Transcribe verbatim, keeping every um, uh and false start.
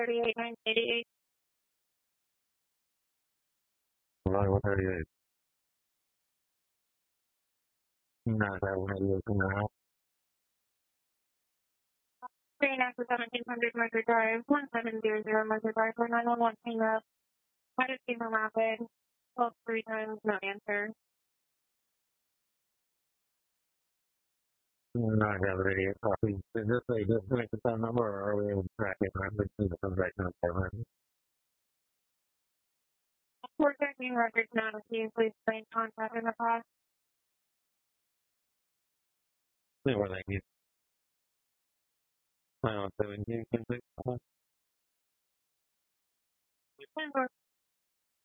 thirty-eight nine eighty-eight. Rồi, what are you? Not that one of you now. Three nine for seventeen hundred Mercer Drive, one seven zero zero Mercer Drive, for nine one one hang up. I just came from Rapid. Called three times, no answer. Not have a radio copy. Is this a disconnected phone number or are we able to track it? I'm listening to the right now. We're checking records now to see if we've been in contact in the past. See what I need. nine one seven, can you complete? ten